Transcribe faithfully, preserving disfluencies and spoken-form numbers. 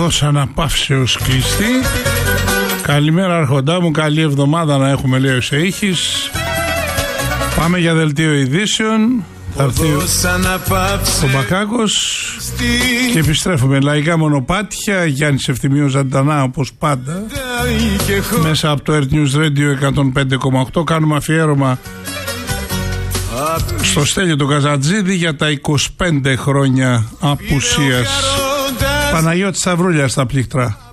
οδός αναπαύσεως κλειστή. Καλημέρα αρχοντά μου, καλή εβδομάδα να έχουμε, λέει ο Σεΐχης. Πάμε για δελτίο ειδήσεων. Θα έρθει ο Μπακάκος και επιστρέφουμε. Λαϊκά μονοπάτια, Γιάννης Ευθυμίος Ζαντανά όπως πάντα, μέσα από το Earth News Radio εκατόν πέντε κόμμα οκτώ. Κάνουμε αφιέρωμα στο Στέλιο τον Καζατζίδη για τα είκοσι πέντε χρόνια απουσίας. Παναγιώτης Σταυρούλιας στα πλήκτρα.